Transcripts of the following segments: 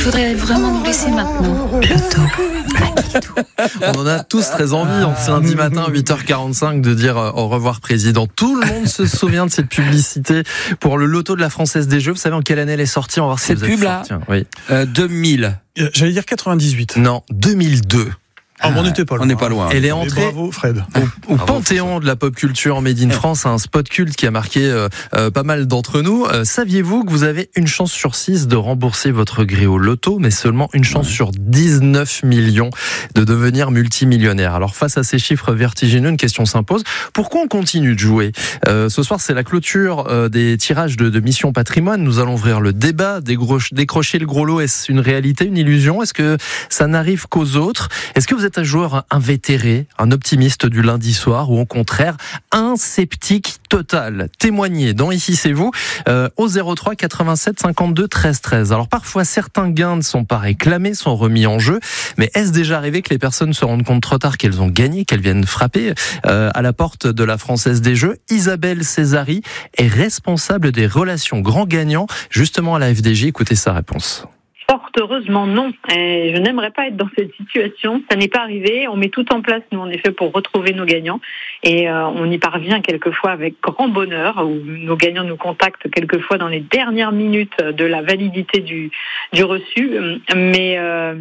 faudrait vraiment nous laisser maintenant. Loto. On en a tous très envie en ce lundi matin, 8h45, de dire au revoir président. Tout le monde se souvient de cette publicité pour le loto de la Française des Jeux. Vous savez en quelle année elle est sortie? On va voir si cette vous êtes pub-là, fort. Oui. 2000. J'allais dire 98. Non, 2002. On n'était pas loin. On n'est pas loin. Elle est Et entrée bravo Fred. au panthéon de la pop culture Made in France, un spot culte qui a marqué pas mal d'entre nous. Saviez-vous que vous avez une chance sur 6 de rembourser votre grille au loto, mais seulement une chance sur 19 millions de devenir multimillionnaire? Alors face à ces chiffres vertigineux, une question s'impose. Pourquoi on continue de jouer? Ce soir, c'est la clôture des tirages de Mission Patrimoine. Nous allons ouvrir le débat. Décrocher le gros lot, est-ce une réalité, une illusion? Est-ce que ça n'arrive qu'aux autres? Est-ce que vous êtes un joueur invétéré, un optimiste du lundi soir, ou au contraire un sceptique total? Témoignez dans Ici c'est vous au 03 87 52 13 13. Alors parfois certains gains ne sont pas réclamés, sont remis en jeu, mais est-ce déjà arrivé que les personnes se rendent compte trop tard qu'elles ont gagné, qu'elles viennent frapper à la porte de la Française des Jeux? Isabelle Césari est responsable des relations grands gagnants justement à la FDJ. Écoutez sa réponse. Fort heureusement, non. Et je n'aimerais pas être dans cette situation. Ça n'est pas arrivé. On met tout en place, nous, en effet, pour retrouver nos gagnants. Et on y parvient quelquefois avec grand bonheur, où nos gagnants nous contactent quelquefois dans les dernières minutes de la validité du reçu. Mais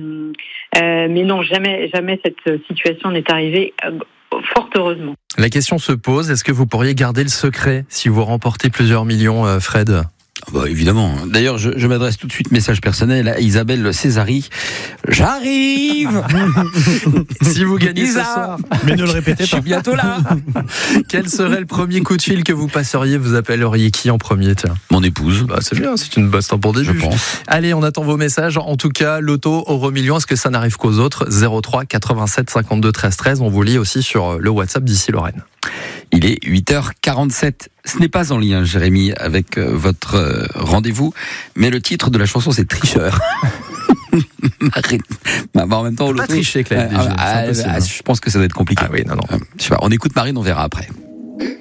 non, jamais cette situation n'est arrivée, fort heureusement. La question se pose, est-ce que vous pourriez garder le secret si vous remportez plusieurs millions, Fred ? Bah, évidemment. D'ailleurs, je m'adresse tout de suite, message personnel à Isabelle Césari. J'arrive. Si vous gagnez ce soir. Mais ne le répétez Je suis pas. bientôt là. Quel serait le premier coup de fil que vous passeriez? Vous appelleriez qui en premier? Tiens. Mon épouse. Bah, c'est bien, c'est une bonne temps pour des Je juges. pense. Allez, on attend vos messages. En tout cas, loto, euro million, est-ce que ça n'arrive qu'aux autres? 03 87 52 13 13. On vous lit aussi sur le WhatsApp d'Ici Lorraine. Il est 8h47. Ce n'est pas en lien, Jérémy, avec votre rendez-vous, mais le titre de la chanson, c'est Tricheur. Arrête. Bah, en même temps, Pas tricher avec la FDJ, c'est impossible. Je pense que ça doit être compliqué. Ah oui, non. Je sais pas, on écoute Marine, on verra après.